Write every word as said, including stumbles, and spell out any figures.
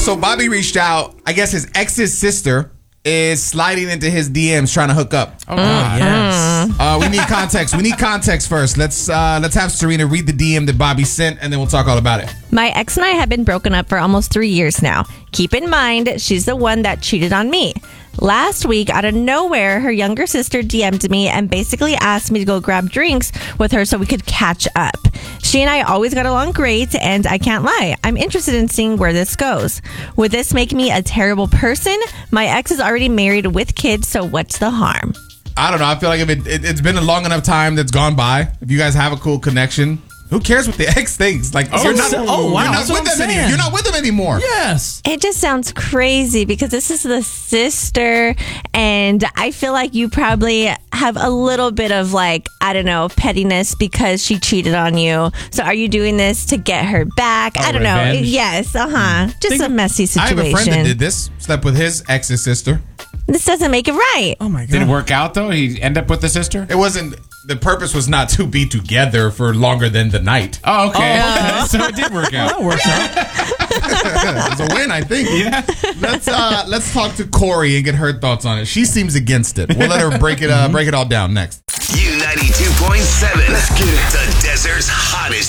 So Bobby reached out. I guess his ex's sister is sliding into his D Ms trying to hook up. Oh, God, yes. Uh, we need context. We need context first. Let's uh, let's have Serena read the D M that Bobby sent, and then we'll talk all about it. My ex and I have been broken up for almost three years now. Keep in mind, she's the one that cheated on me. Last week, out of nowhere, her younger sister D M'd me and basically asked me to go grab drinks with her so we could catch up. She and I always got along great, and I can't lie, I'm interested in seeing where this goes. Would this make me a terrible person? My ex is already married with kids, so what's the harm? I don't know. I feel like if it, it, it's been a long enough time that's gone by, if you guys have a cool connection, who cares what the ex thinks? Like, Oh, you're not, so- oh, wow, you're not that's what with I'm them any- saying. You're not with them anymore. Yes. It just sounds crazy because this is the sister, and I feel like you probably have a little bit of, like, I don't know, pettiness because she cheated on you. So are you doing this to get her back? Oh, I don't know. revenge? Yes, uh-huh. Just Think- a messy I situation. have a friend that did this. Slept with his ex's sister. This doesn't make it right. Oh, my God. Did it work out, though? He end up with the sister? It wasn't. The purpose was not to be together for longer than the night. Oh, okay. So it did work out. That works out. It was a win, I think. Yeah. Let's uh, let's talk to Corey and get her thoughts on it. She seems against it. We'll let her break it uh, break it all down next. U ninety-two point seven. Let's get it. The desert's hottest